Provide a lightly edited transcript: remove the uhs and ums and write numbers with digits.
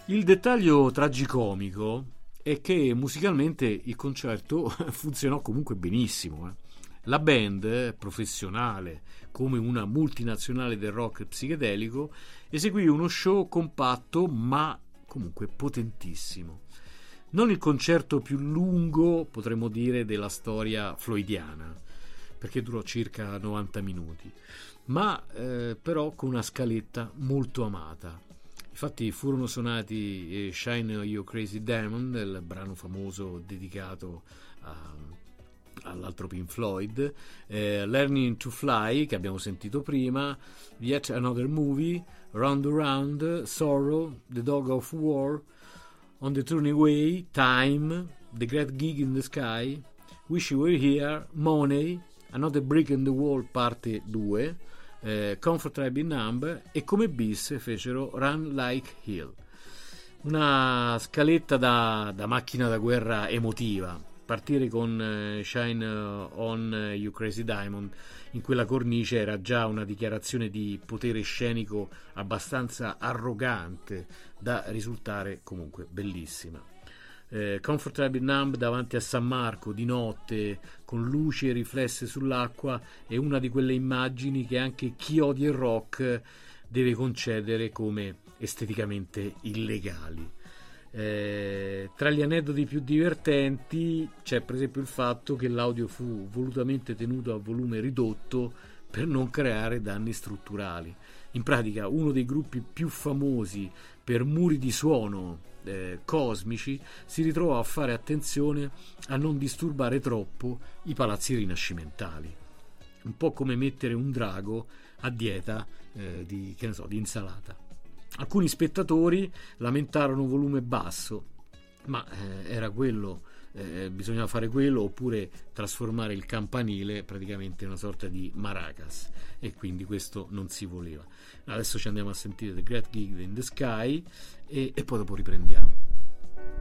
Il dettaglio tragicomico è che musicalmente il concerto funzionò comunque benissimo. La band, professionale come una multinazionale del rock psichedelico, eseguì uno show compatto ma comunque potentissimo. Non il concerto più lungo, potremmo dire, della storia floydiana, perché durò circa 90 minuti, ma però con una scaletta molto amata. Infatti furono suonati Shine You Crazy Diamond, il brano famoso dedicato all'altro Pink Floyd, Learning to Fly, che abbiamo sentito prima, Yet Another Movie, Round Around, Sorrow, The Dog of War, On the Turning Way, Time, The Great Gig in the Sky, Wish You Were Here, Money, Another Brick in the Wall parte 2, Comfortably Numb, e come bis fecero Run Like Hell. Una scaletta da macchina da guerra emotiva. Partire con Shine On You Crazy Diamond in quella cornice era già una dichiarazione di potere scenico abbastanza arrogante da risultare comunque bellissima. Comfortably Numb davanti a San Marco di notte con luci riflesse sull'acqua è una di quelle immagini che anche chi odia il rock deve concedere come esteticamente illegali. Tra gli aneddoti più divertenti c'è per esempio il fatto che l'audio fu volutamente tenuto a volume ridotto per non creare danni strutturali. In pratica uno dei gruppi più famosi per muri di suono cosmici si ritrovò a fare attenzione a non disturbare troppo i palazzi rinascimentali, un po' come mettere un drago a dieta di insalata. Alcuni spettatori lamentarono volume basso, ma era quello, bisognava fare quello oppure trasformare il campanile praticamente in una sorta di maracas, e quindi questo non si voleva. Adesso ci andiamo a sentire The Great Gig in the Sky e poi dopo riprendiamo.